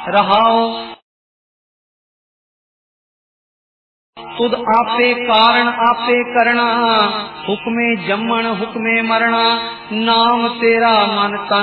रहाओ। तुद आपे कारण आपे करना, हुक्मे जम्मन हुक्मे मरना, नाम तेरा मन तन